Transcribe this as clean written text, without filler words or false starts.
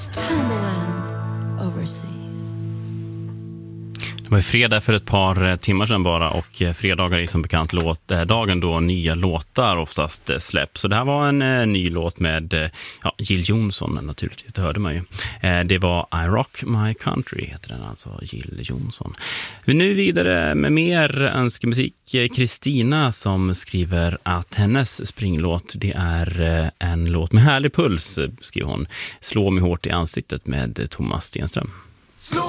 Tomorland overseas. Det var fredag för ett par timmar sedan bara, och fredagar är som bekant dagen då nya låtar oftast släpps. Så det här var en ny låt med Jill Johnson naturligtvis, det hörde man ju. Det var I Rock My Country heter den alltså, Jill Johnson. Vi nu vidare med mer önskemusik. Kristina som skriver att hennes springlåt, det är en låt med härlig puls, skriver hon. Slå mig hårt i ansiktet med Thomas Stenström. Slå